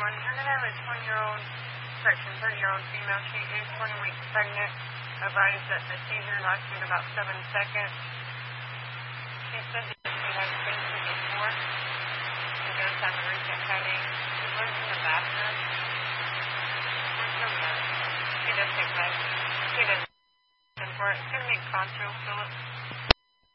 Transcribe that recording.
have a 20-year-old, 30-year-old female. She is 20 weeks pregnant. Advised that the seizure lasted about 7 seconds. She said that she has been to before. She does have a recent headache. She lives in the bathroom. There's no meds. She does take meds. She does for it. It's going to be Control Phillips.